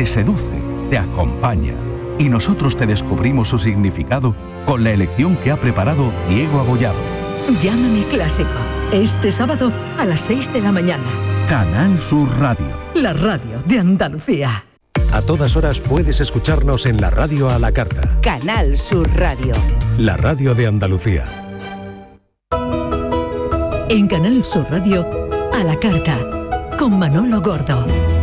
seduce, te acompaña. Y nosotros te descubrimos su significado con la elección que ha preparado Diego Abollado. Llámame Clásico. Este sábado a las 6 de la mañana. Canal Sur Radio. La radio de Andalucía. A todas horas puedes escucharnos en la radio a la carta. Canal Sur Radio. La radio de Andalucía. En Canal Sur Radio, a la carta, con Manolo Gordo.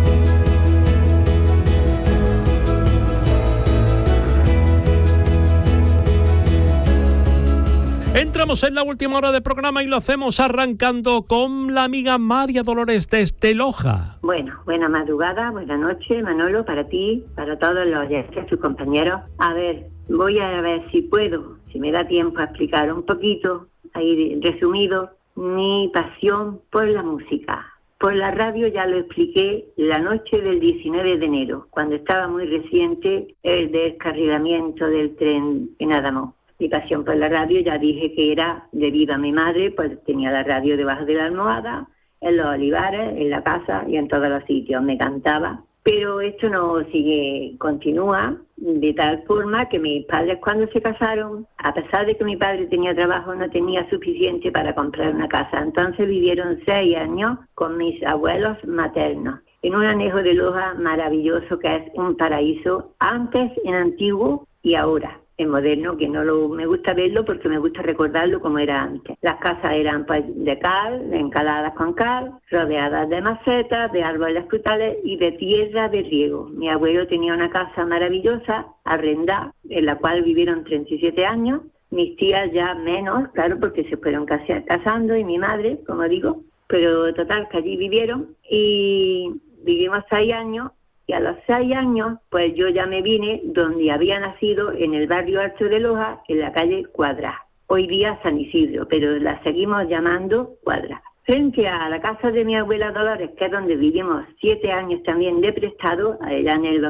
Entramos en la última hora de programa y lo hacemos arrancando con la amiga María Dolores desde Loja. Bueno, buena madrugada, buena noche, Manolo, para ti, para todos los oyentes, tus compañeros. A ver, voy a ver si puedo, si me da tiempo a explicar un poquito, ahí resumido, mi pasión por la música. Por la radio ya lo expliqué la noche del 19 de enero, cuando estaba muy reciente el descarrilamiento del tren en Adamón. Mi pasión por la radio ya dije que era debido a mi madre, pues tenía la radio debajo de la almohada, en los olivares, en la casa y en todos los sitios. Me cantaba. Pero esto no continúa de tal forma que mis padres cuando se casaron, a pesar de que mi padre tenía trabajo, no tenía suficiente para comprar una casa. Entonces vivieron 6 años con mis abuelos maternos, en un anejo de Loja maravilloso que es un paraíso, antes en antiguo y ahora en moderno, que me gusta verlo porque me gusta recordarlo como era antes. Las casas eran pues de cal, encaladas con cal, rodeadas de macetas, de árboles frutales y de tierra de riego. Mi abuelo tenía una casa maravillosa, arrendada, en la cual vivieron 37 años. Mis tías ya menos, claro, porque se fueron casando, y mi madre, como digo, pero total que allí vivieron y vivimos 6 años. Y a los 6 años, pues yo ya me vine donde había nacido, en el barrio Alto de Loja, en la calle Cuadra. Hoy día San Isidro, pero la seguimos llamando Cuadra. Frente a la casa de mi abuela Dolores, que es donde vivimos 7 años también de prestado, allá en el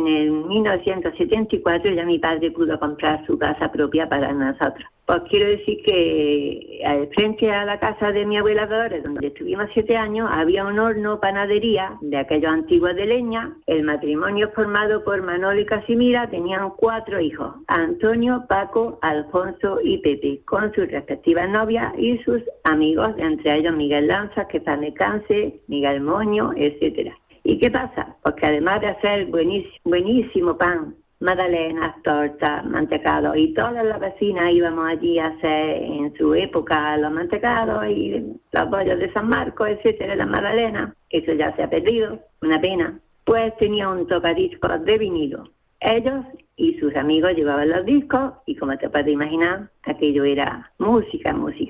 1974 ya mi padre pudo comprar su casa propia para nosotros. Pues quiero decir que frente a la casa de mi abuela Dolores, donde estuvimos 7 años, había un horno panadería de aquellos antiguos de leña. El matrimonio formado por Manolo y Casimira tenían 4 hijos: Antonio, Paco, Alfonso y Pepe, con sus respectivas novias y sus amigos, entre ellos Miguel Lanza, que para descanse, Miguel Moño, etcétera. ¿Y qué pasa? Pues que además de hacer buenísimo pan, magdalenas, tortas, mantecados, y todas las vecinas íbamos allí a hacer en su época los mantecados y los bollos de San Marcos, etcétera, las magdalenas. Eso ya se ha perdido, una pena. Pues tenía un tocadiscos de vinilo. Ellos y sus amigos llevaban los discos y, como te puedes imaginar, aquello era música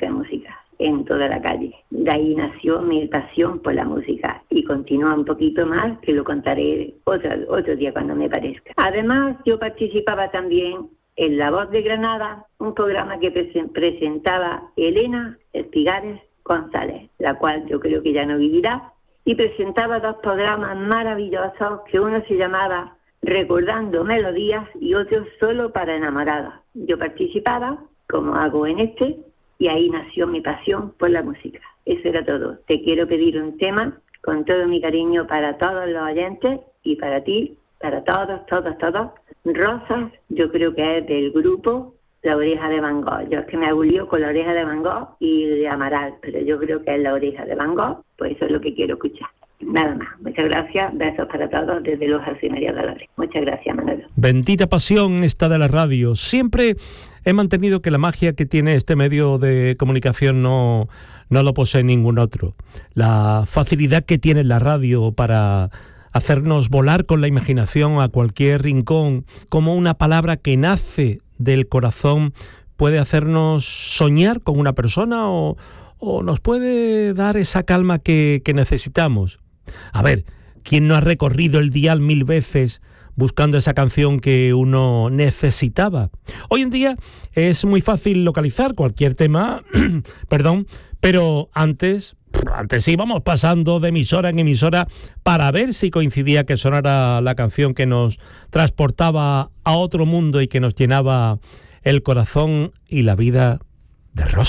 en toda la calle. De ahí nació mi pasión por la música y continúa un poquito más, que lo contaré otro día cuando me parezca. Además, yo participaba también en La Voz de Granada, un programa que presentaba Elena Espigares González, la cual yo creo que ya no vivirá, y presentaba 2 programas maravillosos, que uno se llamaba Recordando Melodías y otro Solo para Enamorados. Yo participaba, como hago en este, y ahí nació mi pasión por la música. Eso era todo. Te quiero pedir un tema con todo mi cariño para todos los oyentes y para ti, para todos. Rosas, yo creo que es del grupo La Oreja de Van Gogh. Yo es que me hago lío con La Oreja de Van Gogh y de Amaral, pero yo creo que es La Oreja de Van Gogh, pues eso es lo que quiero escuchar. Nada más. Muchas gracias. Besos para todos desde Loja y María Dolores. Muchas gracias, Manolo. Bendita pasión esta de la radio. Siempre he mantenido que la magia que tiene este medio de comunicación no lo posee ningún otro. La facilidad que tiene la radio para hacernos volar con la imaginación a cualquier rincón, como una palabra que nace del corazón puede hacernos soñar con una persona o nos puede dar esa calma que necesitamos. A ver, ¿quién no ha recorrido el dial 1000 veces buscando esa canción que uno necesitaba? Hoy en día es muy fácil localizar cualquier tema, pero antes íbamos pasando de emisora en emisora para ver si coincidía que sonara la canción que nos transportaba a otro mundo y que nos llenaba el corazón y la vida de rosa.